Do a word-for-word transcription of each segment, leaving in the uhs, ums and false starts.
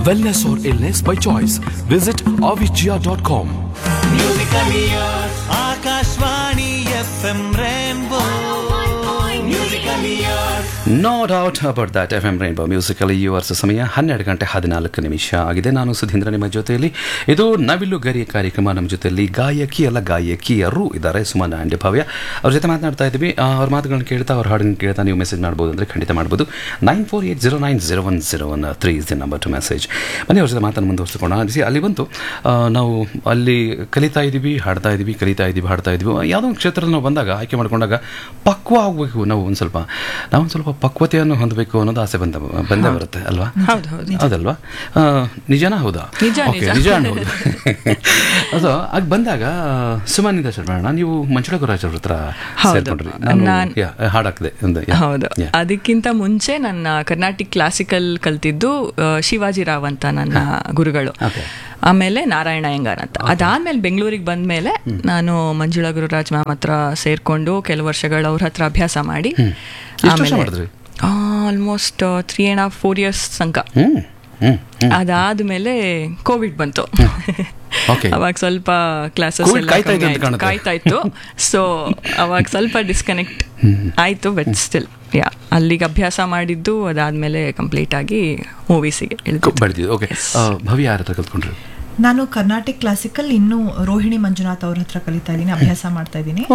Wellness or illness by choice. Visit avicii dot com. Musically yours. Akashvani F M Rainbow. Musically yours. No doubt about that F M rainbow musically yours. ಸಮಯ ಹನ್ನೆರಡು ಗಂಟೆ ಹದಿನಾಲ್ಕು ನಿಮಿಷ ಆಗಿದೆ. ನಾನು ಸುಧೀಂದ್ರ ನಿಮ್ಮ ಜೊತೆಯಲ್ಲಿ. ಇದು ನವಿಲು ಗರಿ ಕಾರ್ಯಕ್ರಮ. ನಮ್ಮ ಜೊತೆಯಲ್ಲಿ ಗಾಯಕಿ ಅಲ್ಲ ಗಾಯಕಿಯರು ಇದ್ದಾರೆ, ಸುಮನ ಆ್ಯಂಡ್ ಭವ್ಯ. ಅವ್ರ ಜೊತೆ ಮಾತನಾಡ್ತಾ ಇದ್ವಿ. ಅವ್ರ ಮಾತುಗಳನ್ನ ಕೇಳ್ತಾ ಅವ್ರ ಹಾಡನ್ನು ಕೇಳ್ತಾ ನೀವು ಮೆಸೇಜ್ ಮಾಡ್ಬೋದು ಅಂದರೆ ಖಂಡಿತ ಮಾಡ್ಬೋದು. Nine four eight zero nine zero one zero one three is the number two message. ಬನ್ನಿ ಅವ್ರ ಜೊತೆ ಮಾತನ್ನು ಮುಂದುವರಿಸ್ಕೊಂಡು ಅನಿಸಿ. ಅಲ್ಲಿ ಬಂತು ನಾವು ಅಲ್ಲಿ ಕಲಿತಾ ಇದ್ದೀವಿ, ಹಾಡ್ತಾ ಇದ್ದೀವಿ, ಕಲಿತಾ ಇದ್ದೀವಿ, ಹಾಡ್ತಾ ಇದ್ದೀವಿ. ಯಾವುದೋ ಒಂದು ಕ್ಷೇತ್ರದಲ್ಲಿ ನಾವು ಬಂದಾಗ ಆಯ್ಕೆ ಮಾಡ್ಕೊಂಡಾಗ ಪಕ್ವ ಆಗಬೇಕು. ನಾವು ಒಂದು ಸ್ವಲ್ಪ ನಾವು ಒಂದು ಸ್ವಲ್ಪ ಪಕ್ವತೆಯನ್ನು ಹೊಂದಬೇಕು ಅನ್ನೋದು ಆಸೆ ಬಂದ ಬಂದೇ ಬರುತ್ತೆ ಅಲ್ವಾ? ಹೌದಲ್ವಾ? ನಿಜನಾ? ಹೌದಾ? ಓಕೆ, ನಿಜ ಅನ್ನೋದು. ಅದು ಆಗ ಬಂದಾಗ ಸುಮನಿಂದ ಶರ್ಮಣ್ಣ, ನೀವು ಮಂಜುಳಾ ಗುರುರಾಜ್ ಅವ್ರ ಹತ್ರ ಸೇರ್ಕೊಂಡ್ರಿ. ಹಾಡಾಕ್ದೆ. ಹೌದು, ಅದಕ್ಕಿಂತ ಮುಂಚೆ ನನ್ನ ಕರ್ನಾಟಿಕ್ ಕ್ಲಾಸಿಕಲ್ ಕಲ್ತಿದ್ದು ಶಿವಾಜಿ ರಾವ್ ಅಂತ ನನ್ನ ಗುರುಗಳು, ಆಮೇಲೆ ನಾರಾಯಣ ಅಯ್ಯಂಗಾರ್ ಅಂತ. ಅದಾದ್ಮೇಲೆ ಬೆಂಗಳೂರಿಗೆ ಬಂದ್ಮೇಲೆ ನಾನು ಮಂಜುಳಾ ಗುರುರಾಜ್ ಮ್ಯಾಮ್ ಹತ್ರ ಸೇರ್ಕೊಂಡು ಕೆಲವು ವರ್ಷಗಳು ಅವ್ರ ಹತ್ರ ಅಭ್ಯಾಸ ಮಾಡಿ ಆಮೇಲೆ almost three and half four years ತನಕ. ಅದಾದ್ಮೇಲೆ ಕೋವಿಡ್ ಬಂತು. ಅವಾಗ ಸ್ವಲ್ಪ ಕ್ಲಾಸಸ್ ಎಲ್ಲ ಕಾಯ್ತಾ ಇತ್ತು. ಸೊ ಅವಾಗ ಸ್ವಲ್ಪ ಡಿಸ್ಕನೆಕ್ಟ್ ಆಯ್ತು. ಬಟ್ ಸ್ಟಿಲ್ ಯಾ ಅಲ್ಲಿಗೆ ಅಭ್ಯಾಸ ಮಾಡಿದ್ದು ಅದಾದ್ಮೇಲೆ ಕಂಪ್ಲೀಟ್ ಆಗಿ ಮೂವೀಸಿಗೆ ಭವ್ಯ ಯಾರ ಹತ್ರ ಕಲ್ತ್ಕೊಂಡ್ರಿ? ನಾನು ಕರ್ನಾಟಿಕ್ ಕ್ಲಾಸಿಕಲ್ ಇನ್ನು ರೋಹಿಣಿ ಮಂಜುನಾಥ್ ಅವ್ರ ಹತ್ರ ಕಲಿತಾ ಇದ್ದೀನಿ, ಅಭ್ಯಾಸ ಮಾಡ್ತಾ ಇದ್ದೀನಿ.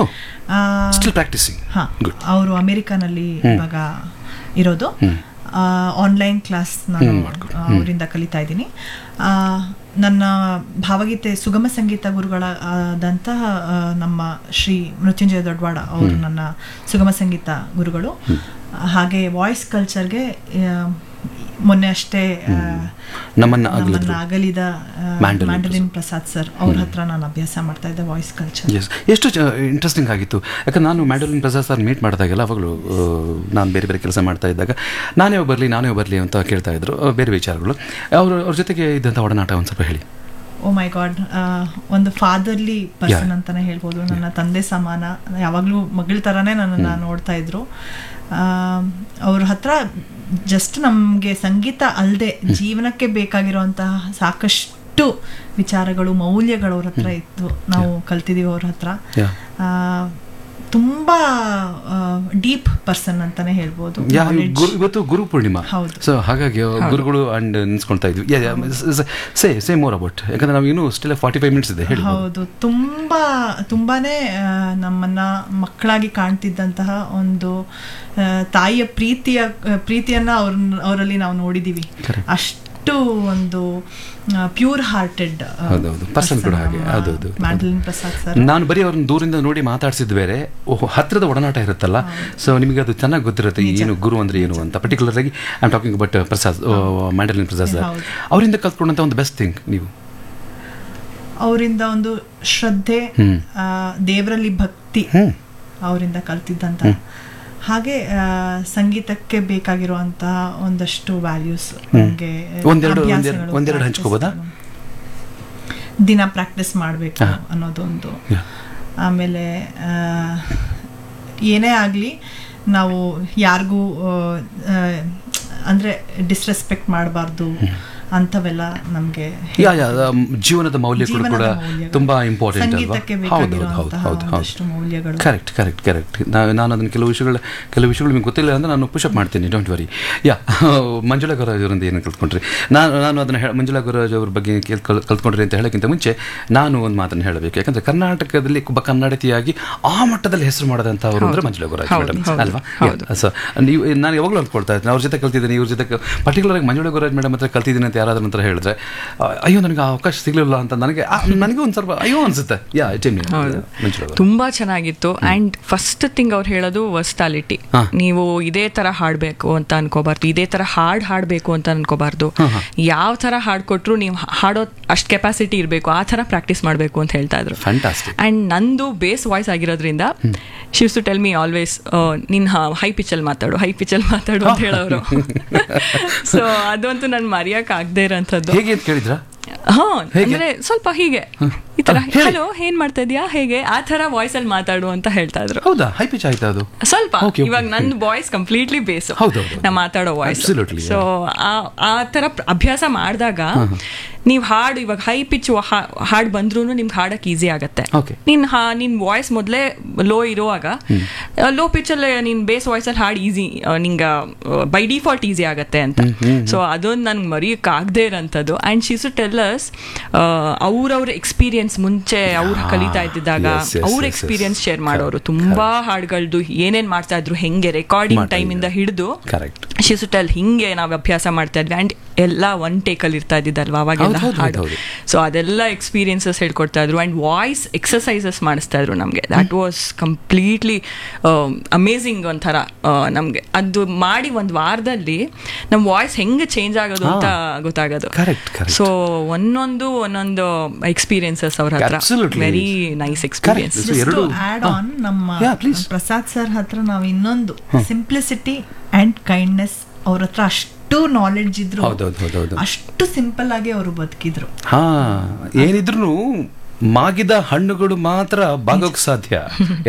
ಹಾ, ಅವರು ಅಮೆರಿಕನಲ್ಲಿ ಇವಾಗ ಇರೋದು. ಆನ್ಲೈನ್ ಕ್ಲಾಸ್ ನಾನು ಅವರಿಂದ ಕಲಿತಾ ಇದ್ದೀನಿ. ನನ್ನ ಭಾವಗೀತೆ ಸುಗಮ ಸಂಗೀತ ಗುರುಗಳಾದಂತಹ ನಮ್ಮ ಶ್ರೀ ಮೃತ್ಯುಂಜಯ ದೊಡ್ವಾಡ ಅವರು ನನ್ನ ಸುಗಮ ಸಂಗೀತ ಗುರುಗಳು. ಹಾಗೆ ವಾಯ್ಸ್ ಕಲ್ಚರ್ಗೆ ಮೊನ್ನೆ ಅಷ್ಟೇ ನಮ್ಮನ್ನ ಅಗಲಿದ ಮ್ಯಾಂಡಲಿನ್ ಪ್ರಸಾದ್ ಸರ್ ಅವ್ರ ಹತ್ರ ನಾನು ಅಭ್ಯಾಸ ಮಾಡ್ತಾ ಇದ್ದೆ ವಾಯ್ಸ್ ಕಲ್ಚರ್. ಎಷ್ಟು ಇಂಟ್ರೆಸ್ಟಿಂಗ್ ಆಗಿತ್ತು. ಯಾಕಂದ್ರೆ ನಾನು ಮ್ಯಾಂಡಲಿನ್ ಪ್ರಸಾದ್ ಸರ್ ಮೀಟ್ ಮಾಡಿದಾಗೆಲ್ಲ ಅವಾಗಲೂ ನಾನು ಬೇರೆ ಬೇರೆ ಕೆಲಸ ಮಾಡ್ತಾ ಇದ್ದಾಗ ನಾನೇ ಬರಲಿ ನಾನೇ ಬರಲಿ ಅಂತ ಕೇಳ್ತಾ ಇದ್ರು ಬೇರೆ ವಿಚಾರಗಳು. ಅವರು ಅವ್ರ ಜೊತೆಗೆ ಇದ್ದಂಥ ಒಡನಾಟ ಒಂದು ಸ್ವಲ್ಪ ಹೇಳಿ. ಓ ಮೈ ಗಾಡ್, ಒಂದು ಫಾದರ್ಲಿ ಪರ್ಸನ್ ಅಂತಾನೆ ಹೇಳ್ಬೋದು. ನನ್ನ ತಂದೆ ಸಮಾನ, ಯಾವಾಗಲೂ ಮಗಳ ಥರನೇ ನನ್ನನ್ನು ನೋಡ್ತಾ ಇದ್ರು. ಅವ್ರ ಹತ್ರ ಜಸ್ಟ್ ನಮಗೆ ಸಂಗೀತ ಅಲ್ಲದೆ ಜೀವನಕ್ಕೆ ಬೇಕಾಗಿರುವಂತಹ ಸಾಕಷ್ಟು ವಿಚಾರಗಳು, ಮೌಲ್ಯಗಳು ಅವ್ರ ಹತ್ರ ಇತ್ತು. ನಾವು ಕಲ್ತಿದ್ದೀವಿ ಅವ್ರ ಹತ್ರ. ತುಂಬಾ ಡೀಪ್ ಪರ್ಸನ್ ಅಂತಾನೆ ಹೇಳ್ಬೋದು. ಇವತ್ತು ಗುರು ಪೂರ್ಣಿಮಾ, ಸೊ ಹಾಗಾಗಿ ಗುರುಗಳು ಅಂಡ್ ನಿಲ್ಸ್ಕೊಳ್ತಾ ಇದ್ವಿ. ಸೇ ಸೇ ಮೋರ್ ಅಬೌಟ್, ಯಾಕಂದ್ರೆ ನಾವು ಇನ್ನೂ ಸ್ಟಿಲ್ ಫಾರ್ಟಿ ಫೈವ್ ಮಿನಿಟ್ಸ್ ಇದೆ. ಹೌದು, ತುಂಬಾ ತುಂಬಾನೇ ನಮ್ಮನ್ನ ಮಕ್ಕಳಾಗಿ ಕಾಣ್ತಿದ್ದಂತಹ ಒಂದು ತಾಯಿಯ ಪ್ರೀತಿಯ ಪ್ರೀತಿಯನ್ನ ಅವ್ರ ಅವರಲ್ಲಿ ನಾವು ನೋಡಿದೀವಿ. ಅಷ್ಟು ಒಂದು ಪ್ಯೂರ್ ಹಾರ್ಟೆಡ್ ಪರ್ಸನ್ ಕೂಡ ಹಾಗೆ. ಹೌದೌದು, ಮ್ಯಾಂಡಲಿನ್ ಪ್ರಸಾದ್ ಸರ್. ನಾನು ಬರೀ ಅವ್ರನ್ನ ದೂರಿಂದ ನೋಡಿ ಮಾತಾಡ್ಸಿದ್ ಬೇರೆ, ಹತ್ರದ ಒಡನಾಟ ಇರುತ್ತಲ್ಲ, ಸೊ ನಿಮಗೆ ಅದು ಚೆನ್ನಾಗಿ ಗೊತ್ತಿರುತ್ತೆ ಏನು ಗುರು ಅಂದ್ರೆ ಏನು ಅಂತ. ಪರ್ಟಿಕ್ಯುಲರ್ ಆಗಿ I am talking about Prasad, mandolin Prasad sir. ಅವರಿಂದ ಕಲ್ತ್ಕೊಂಡಂತ ಒಂದು ಬೆಸ್ಟ್ ಥಿಂಗ್ ನೀವು? ಅವರಿಂದ ಒಂದು ಶ್ರದ್ಧೆ, ದೇವರಲ್ಲಿ ಭಕ್ತಿ ಅವರಿಂದ ಕಲ್ತಿದ್ದಂತ. ಹಾಗೆ ಸಂಗೀತಕ್ಕೆ ಬೇಕಾಗಿರುವಂತಹ ಒಂದಷ್ಟು ವ್ಯಾಲ್ಯೂಸ್ ನಮಗೆ ಒಂದೆರಡು ಹಂಚ್ಕೋಬೋದಾ? ದಿನ ಪ್ರಾಕ್ಟೀಸ್ ಮಾಡಬೇಕು ಅನ್ನೋದೊಂದು. ಆಮೇಲೆ ಏನೇ ಆಗಲಿ ನಾವು ಯಾರಿಗೂ ಅಂದರೆ ಡಿಸ್ರೆಸ್ಪೆಕ್ಟ್ ಮಾಡಬಾರ್ದು ಅಂಥವೆಲ್ಲ ನಮಗೆ ಜೀವನದ ಮೌಲ್ಯಗಳು ಕೂಡ ತುಂಬಾ ಇಂಪಾರ್ಟೆಂಟ್ ಅಲ್ವಾ? ಹೌದು ಹೌದು ಹೌದು ಹೌದು, ಕರೆಕ್ಟ್ ಕರೆಕ್ಟ್ ಕರೆಕ್ಟ್. ನಾನು ಅದನ್ನು ಕೆಲವು ವಿಷಯಗಳು ಕೆಲವು ವಿಷಯಗಳು ನಿಮ್ಗೆ ಗೊತ್ತಿಲ್ಲ ಅಂದರೆ ನಾನು ಪುಷಪ್ ಮಾಡ್ತೀನಿ, ಡೋಂಟ್ ವರಿ. ಯಾ, ಮಂಜುಳಾ ಗುರುರಾಜ್ ಅವರಿಂದ ಏನು ಕಲ್ತ್ಕೊಂಡ್ರಿ? ನಾನು ನಾನು ಅದನ್ನು ಹೇಳ ಮಂಜುಳಾ ಗುರುರಾಜ್ ಅವ್ರ ಬಗ್ಗೆ ಕಲ್ತ್ಕೊಂಡ್ರಿ ಅಂತ ಹೇಳೋಕ್ಕಿಂತ ಮುಂಚೆ ನಾನು ಒಂದು ಮಾತನ್ನು ಹೇಳಬೇಕು. ಯಾಕಂದರೆ ಕರ್ನಾಟಕದಲ್ಲಿ ಒಬ್ಬ ಕನ್ನಡತಿಯಾಗಿ ಆ ಮಟ್ಟದಲ್ಲಿ ಹೆಸರು ಮಾಡೋದಂಥವ್ರು ಅಂದರೆ ಮಂಜುಳಾ ಗುರುರಾಜ್ ಮೇಡಮ್ ಅಲ್ವಾ? ಸೊ ನೀವು ನಾನು ಯಾವಾಗಲೂ ಅಂದ್ಕೊಳ್ತಾ ಇದ್ದೀನಿ ಅವ್ರ ಜೊತೆ ಕಲ್ತಿದ್ದೀನಿ, ಇವ್ರ ಜೊತೆ ಪರ್ಟಿಕ್ಯುಲರ್ ಆಗಿ ಮಂಜುಳಾ ಗುರುರಾಜ್ ಮೇಡಮ್ ಹತ್ರ ಕಲ್ತಿದ್ದೀನಿ ಅಂತ ಯಾರಾದ್ರೂ ನಂತರ ಹೇಳಿದ್ರೆ ಅಯ್ಯೋ ನನಗೆ ಅವಕಾಶ ಸಿಗಲಿಲ್ಲ ಅಂತ ನನಗೆ ನನಗೆ ಒಂದು ಸ್ವಲ್ಪ ಅಯ್ಯೋ ಅನ್ಸುತ್ತೆ. ಯಾ ತುಂಬಾ ಚೆನ್ನಾಗಿತ್ತು. ಅಂಡ್ ಫಸ್ಟ್ ಥಿಂಗ್ ಅವ್ರು ಹೇಳೋದು ವರ್ಸ್ಟಾಲಿಟಿ. ನೀವು ಇದೇ ತರ ಹಾಡಬೇಕು ಅಂತ ಅನ್ಕೋಬಾರ್ದು, ಇದೇ ತರ ಹಾಡ್ ಹಾಡಬೇಕು ಅಂತ ಅನ್ಕೋಬಾರ್ದು. ಯಾವ ತರ ಹಾಡ್ ಕೊಟ್ರು ನೀವು ಹಾಡೋ ಅಷ್ಟು ಕೆಪಾಸಿಟಿ ಇರಬೇಕು, ಆ ತರ ಪ್ರಾಕ್ಟೀಸ್ ಮಾಡಬೇಕು ಅಂತ ಹೇಳ್ತಾ ಇದ್ರು. ಅಂಡ್ ನಂದು ಬೇಸ್ ವಾಯ್ಸ್ ಆಗಿರೋದ್ರಿಂದ she use to tell me always, ನಿನ್ ಹೈ ಪಿಚಲ್ಲಿ ಮಾತಾಡು ಹೈ ಪಿಚಲ್ಲಿ ಮಾತಾಡು ಅಂತ ಹೇಳೋರು. ಸೊ ಅದಂತೂ ನಾನು ಮರೆಯಕ್ ಆಗದೆ ಇರೋಂಥದ್ದು. ಹೇಗೆ ಅಂತ ಕೇಳಿದ್ರ? ಹಾ, ಅಂದ್ರೆ ಸ್ವಲ್ಪ ಹೀಗೆ ಈ ತರ ಹೇಳಿ. ಹಲೋ ಏನ್ ಮಾಡ್ತಾ ಇದೀಯಾ ಹೇಗೆ ಆ ತರ ವಾಯ್ಸ್ ಅಲ್ಲಿ ಮಾತಾಡು ಅಂತ ಹೇಳ್ತಾ ಇದ್ರು. ಹೌದಾ, ಹೈ ಪಿಚ್ ಆಯ್ತಾ ಅದು? ಸ್ವಲ್ಪ Okay, okay. ಇವಾಗ ನನ್ನ ವಾಯ್ಸ್ ಕಂಪ್ಲೀಟ್ಲಿ ಬೇಸು ಹೌದು, ಹೌದು. ನಾ ಮಾತಾಡೋ ವಾಯ್ಸ್. Absolutely, ಸೊ ಆ ತರ ಅಭ್ಯಾಸ ಮಾಡಿದಾಗ ನೀವ್ ಹಾಡು ಇವಾಗ ಹೈ ಪಿಚ್ ಹಾಡ್ ಬಂದ್ರು ನಿಮ್ಗೆ ಹಾಡಕ್ ಈಸಿ ಆಗತ್ತೆ. Okay. ನೀನ್ ನಿನ್ ವಾಯ್ಸ್ ಮೊದ್ಲೇ ಲೋ ಇರುವಾಗ ಲೋ ಪಿಚ್ ಅಲ್ಲಿ ನೀನ್ ಬೇಸ್ ವಾಯ್ಸ್ ಅಲ್ಲಿ ಹಾಡ್ ಈಸಿ ನಿಂಗ ಬೈ ಡಿಫಾಲ್ಟ್ ಈಸಿ ಆಗತ್ತೆ ಅಂತ. ಸೊ ಅದೊಂದು ನನ್ಗೆ ಮರಿಯಕ್ ಆಗದೆ ಇರೋಂಥದ್ದು. And she to tell us ಅವ್ರವ್ರ ಎಕ್ಸ್ಪೀರಿಯನ್ಸ್ ಮುಂಚೆ ಅವ್ರು ಕಲಿತಾ ಇದ್ದಿದ್ದಾಗ Yes, yes, ಅವ್ರ yes, ಎಕ್ಸ್ಪೀರಿಯನ್ಸ್ yes. ಶೇರ್ ಮಾಡೋರು ತುಂಬಾ ಹಾಡುಗಳ್ದು ಏನೇನ್ ಮಾಡ್ತಾ ಇದ್ರು, ಹೆಂಗೆ ರೆಕಾರ್ಡಿಂಗ್ ಟೈಮ್ ಇಂದ ಹಿಡಿದು ಕರೆಕ್ಟ್. ಶಿಸುಟಲ್ ಹಿಂಗೆ ನಾವು ಅಭ್ಯಾಸ ಮಾಡ್ತಾ ಇದ್ವಿ. ಅಂಡ್ ಎಲ್ಲ ಒನ್ ಟೇಕ್ ಅಲ್ಲಿ ಇರ್ತಾ ಇದ್ದಿದ್ದಲ್ವಾ ಅವಾಗೆಲ್ಲ ಹೌದು, ಹೌದು, ಹಾಡು. ಹೌದು. ಸೊ ಅದೆಲ್ಲ ಎಕ್ಸ್ಪೀರಿಯನ್ಸಸ್ ಹೇಳ್ಕೊಡ್ತಾ ಇದ್ರು. ಅಂಡ್ ವಾಯ್ಸ್ ಎಕ್ಸಸೈಸಸ್ ಮಾಡಿಸ್ತಾ ಇದ್ರು ನಮ್ಗೆ. ದಟ್ ವಾಸ್ ಕಂಪ್ಲೀಟ್ಲಿ ಅಮೇಝಿಂಗ್ ಒಂಥರ ನಮ್ಗೆ. ಅದು ಮಾಡಿ ಒಂದ್ ವಾರದಲ್ಲಿ ನಮ್ ವಾಯ್ಸ್ ಹೆಂಗೆ ಚೇಂಜ್ ಆಗೋದು ಅಂತ ಗೊತ್ತಾಗೋದು. Correct, correct. ಸೊ ಒಂದೊಂದು ಒಂದೊಂದು ಎಕ್ಸ್ಪೀರಿಯನ್ಸಸ್ ಅವ್ರ ಹತ್ರ Absolutely. Very nice experience. So, ಎರಡು- ಆಡ್ ಆನ್ ನಮ್ಮ Yeah, please. ಪ್ರಸಾದ್ ಸರ್ ಹತ್ರ ನಾವು ಇನ್ನೊಂದು ಸಿಂಪ್ಲಿಸಿಟಿ ಅಂಡ್ ಕೈಂಡ್ನೆಸ್ ಅವ್ರ ಹತ್ರ ಅಷ್ಟು ನಾಲೆಡ್ಜ್ ಇದ್ರು, ಹೌದೌದು, ಹೌದೌದು. ಅಷ್ಟು ಸಿಂಪಲ್ ಆಗಿ ಅವರು ಬದುಕಿದ್ರು. ಹಾ, ಏನಿದ್ರು ಮಾಗಿದ ಹಣ್ಣುಗಳು ಮಾತ್ರ ಬಾಗೋಕ್ ಸಾಧ್ಯ.